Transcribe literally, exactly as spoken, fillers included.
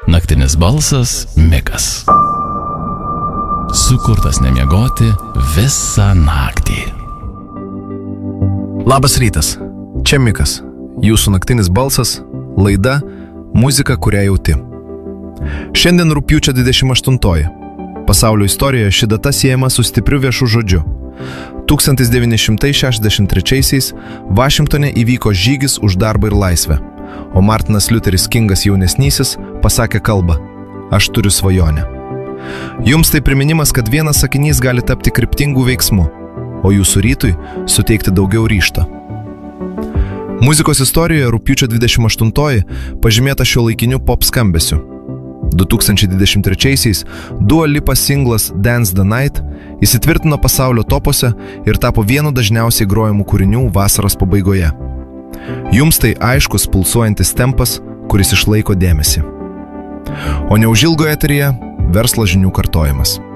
Naktinis balsas Mikas. Sukurtas nemiegoti visą naktį. Labas rytas, čia Mikas, jūsų naktinis balsas, laida Muzika, kurią jauti. Šiandien rugpjūčio dvidešimt aštuntoji. Pasaulio istorijoje ši data siejama su stipriu viešu žodžiu. tūkstantis devyni šimtai šešiasdešimt trečiaisiais Vašingtone įvyko žygis už darbą ir laisvę, o Martinas Liuteris Kingas jaunesnysis pasakė kalbą "Aš turiu svajonę". Jums tai priminimas, kad vienas sakinys gali tapti kryptingų veiksmų, o jūsų rytui suteikti daugiau ryžto. Muzikos istorijoje rugpjūčio dvidešimt aštuntoji pažymėta šiuolaikiniu pop skambesiu. du tūkstančiai dvidešimt trečiaisiais Dua Lipa singlas Dance the Night įsitvirtino pasaulio topuose ir tapo vienu dažniausiai grojamų kūrinių vasaros pabaigoje. Jums tai aiškus pulsuojantis tempas, kuris išlaiko dėmesį. O neužilgo eteryje verslo žinių kartojimas.